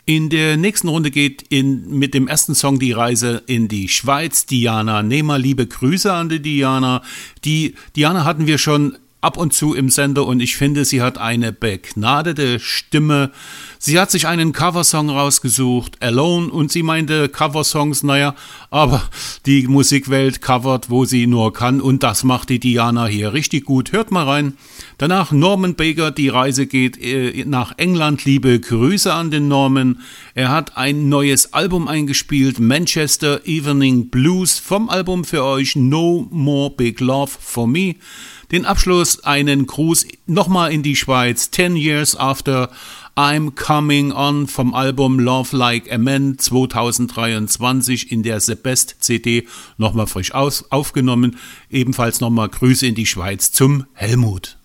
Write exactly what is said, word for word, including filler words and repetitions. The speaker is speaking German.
In der nächsten Runde geht in, mit dem ersten Song die Reise in die Schweiz. Diana Nehmer, liebe Grüße an die Diana. Die Diana hatten wir schon ab und zu im Sender und ich finde, sie hat eine begnadete Stimme. Sie hat sich einen Coversong rausgesucht, Alone, und sie meinte Coversongs, naja, aber die Musikwelt covert, wo sie nur kann, und das macht die Diana hier richtig gut. Hört mal rein. Danach Norman Baker, die Reise geht äh, nach England. Liebe Grüße an den Norman. Er hat ein neues Album eingespielt, Manchester Evening Blues, vom Album für euch No More Big Love for Me. Den Abschluss einen Gruß nochmal in die Schweiz, ten years after I'm Coming On vom Album Love Like a Man zwanzig dreiundzwanzig in der The Best C D nochmal frisch aus, aufgenommen. Ebenfalls nochmal Grüße in die Schweiz zum Helmut.